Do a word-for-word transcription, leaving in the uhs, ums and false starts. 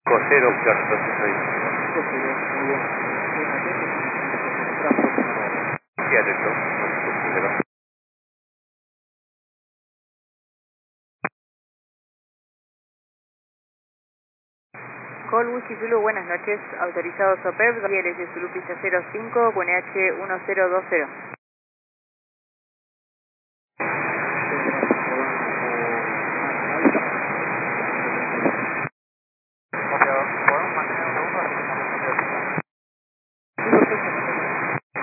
Cero, cuatro, seis. Sí, atento. Call Whisky Zulu, buenas noches. Autorizado SOPEP, L S Zulu Pista cero cinco, Q N H uno cero dos cero.